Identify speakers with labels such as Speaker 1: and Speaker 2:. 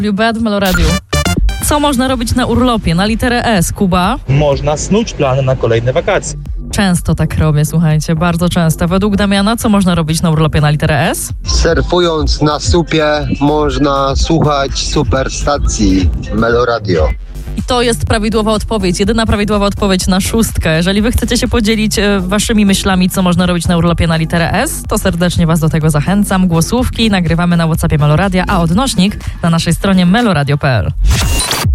Speaker 1: Bad w Meloradiu. Co można robić na urlopie? Na literę S, Kuba?
Speaker 2: Można snuć plany na kolejne wakacje.
Speaker 1: Często tak robię, słuchajcie, bardzo często. Według Damiana, co można robić na urlopie na literę S?
Speaker 3: Surfując na supie można słuchać superstacji Meloradio.
Speaker 1: I to jest prawidłowa odpowiedź, jedyna prawidłowa odpowiedź na 6. Jeżeli wy chcecie się podzielić waszymi myślami, co można robić na urlopie na literę S, to serdecznie was do tego zachęcam. Głosówki nagrywamy na WhatsAppie Meloradia, a odnośnik na naszej stronie meloradio.pl.